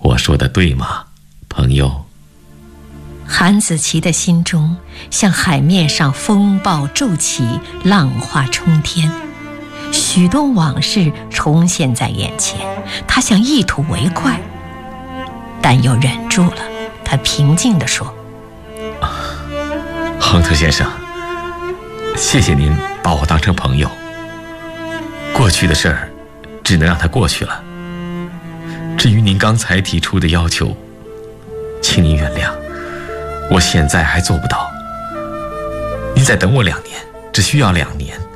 我说的对吗，朋友？ 韩子琪的心中像海面上风暴骤起，浪花冲天，许多往事重现在眼前，他想一吐为快，但又忍住了。他平静地说： 亨特先生，谢谢您把我当成朋友。过去的事儿只能让它过去了。至于您刚才提出的要求，请您原谅，我现在还做不到。您再等我2年，只需要2年。